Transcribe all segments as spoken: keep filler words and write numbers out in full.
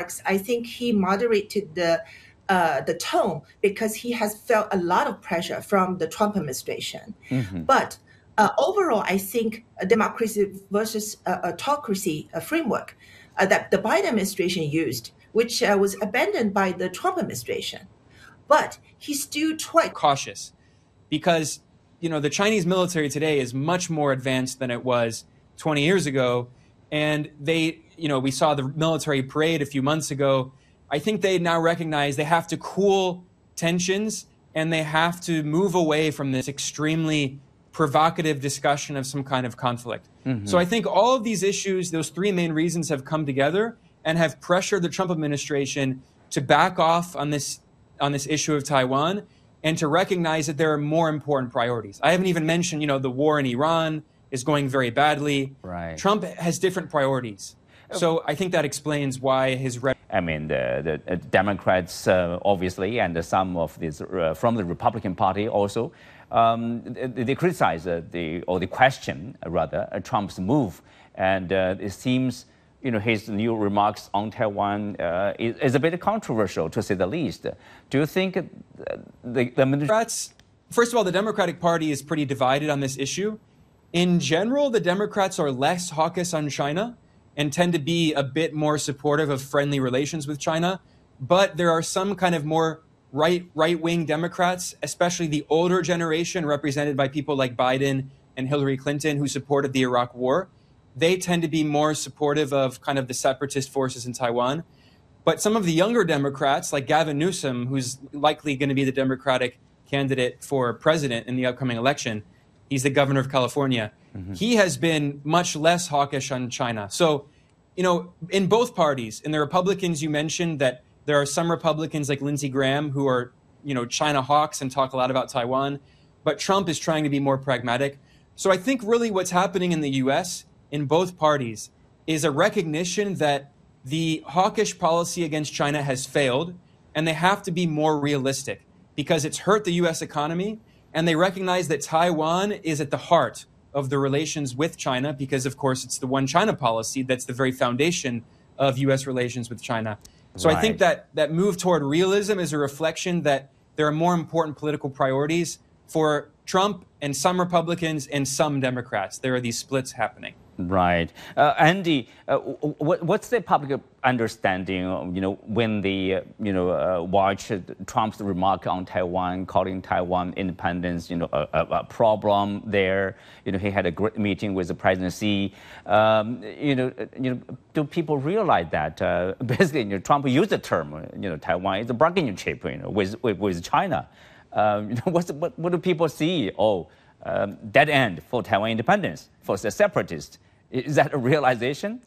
remarks, I think he moderated the uh, the tone because he has felt a lot of pressure from the Trump administration. Mm-hmm. But uh, overall, I think a democracy versus uh, autocracy uh, framework uh, that the Biden administration used, which uh, was abandoned by the Trump administration. But he's still quite cautious because, you know, the Chinese military today is much more advanced than it was twenty years ago. And they, you know, we saw the military parade a few months ago. I think they now recognize they have to cool tensions and they have to move away from this extremely provocative discussion of some kind of conflict. Mm-hmm. So I think all of these issues, those three main reasons, have come together and have pressured the Trump administration to back off on this on this issue of Taiwan and to recognize that there are more important priorities. I haven't even mentioned, you know, the war in Iran is going very badly. Right. Trump has different priorities. So I think that explains why his... Re- I mean, the, the Democrats, uh, obviously, and some of these uh, from the Republican Party also, um, they, they criticize uh, the, or they question, uh, rather, uh, Trump's move. And uh, it seems, you know, his new remarks on Taiwan uh, is, is a bit controversial, to say the least. Do you think uh, the, the Democrats... First of all, the Democratic Party is pretty divided on this issue. In general, the Democrats are less hawkish on China and tend to be a bit more supportive of friendly relations with China. But there are some kind of more right, right-wing Democrats, especially the older generation represented by people like Biden and Hillary Clinton, who supported the Iraq War. They tend to be more supportive of kind of the separatist forces in Taiwan. But some of the younger Democrats, like Gavin Newsom, who's likely going to be the Democratic candidate for president in the upcoming election, he's the governor of California. Mm-hmm. He has been much less hawkish on China. So, you know, in both parties, in the Republicans, you mentioned that there are some Republicans like Lindsey Graham who are, you know, China hawks and talk a lot about Taiwan. But Trump is trying to be more pragmatic. So I think really what's happening in the U S in both parties is a recognition that the hawkish policy against China has failed and they have to be more realistic because it's hurt the U S economy. And they recognize that Taiwan is at the heart of the relations with China because, of course, it's the one China policy that's the very foundation of U S relations with China. So right. I think that that move toward realism is a reflection that there are more important political priorities for Trump and some Republicans and some Democrats. There are these splits happening. Right. Uh, Andy, uh, what, what's the public understanding, you know, when they, uh, you know, uh, watch Trump's remark on Taiwan, calling Taiwan independence, you know, a, a, a problem there. You know, he had a great meeting with the President Xi. Um, you know, you know, do people realize that uh, basically, you know, Trump used the term, you know, Taiwan is a bargaining chip, you know, with, with, with China. Um, you know, what's, what, what do people see? Oh, um, dead end for Taiwan independence, for the separatists. Is that a realization?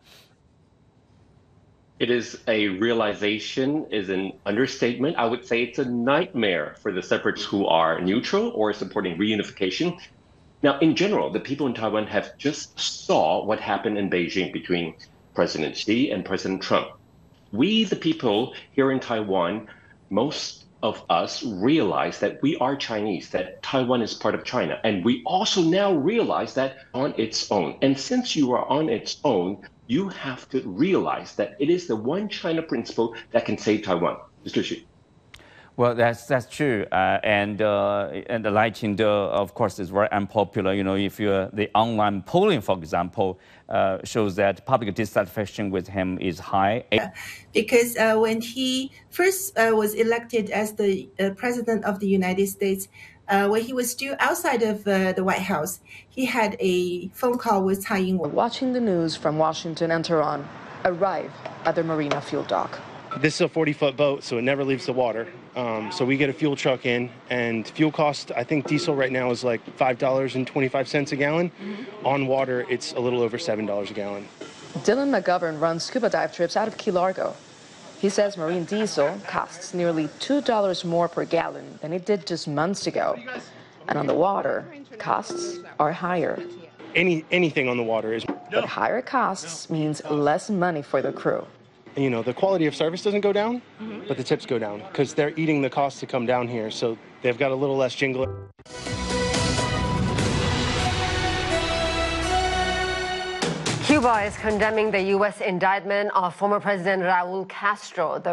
It is a realization, is an understatement. I would say it's a nightmare for the separatists who are neutral or supporting reunification. Now, in general, the people in Taiwan have just saw what happened in Beijing between President Xi and President Trump. We, the people here in Taiwan, most of us realize that we are Chinese, that Taiwan is part of China. And we also now realize that on its own. And since you are on its own, you have to realize that it is the one China principle that can save Taiwan. Mister Xu. Well, that's that's true, uh, and uh, and the Lai Ching-te, of course, is very unpopular. You know, if you the online polling, for example, uh, shows that public dissatisfaction with him is high. Because uh, when he first uh, was elected as the uh, president of the United States, uh, when he was still outside of uh, the White House, he had a phone call with Tsai Ing-wen. Watching the news from Washington and Tehran, arrive at the Marina fuel dock. This is a forty-foot boat, so it never leaves the water. Um, so we get a fuel truck in, and fuel cost, I think diesel right now is like five dollars and twenty-five cents a gallon. Mm-hmm. On water, it's a little over seven dollars a gallon. Dylan McGovern runs scuba dive trips out of Key Largo. He says marine diesel costs nearly two dollars more per gallon than it did just months ago. And on the water, costs are higher. Any Anything on the water is... But higher costs means less money for the crew. You know, the quality of service doesn't go down, mm-hmm. but the tips go down because they're eating the cost to come down here. So they've got a little less jingle. Cuba is condemning the U S indictment of former President Raul Castro. The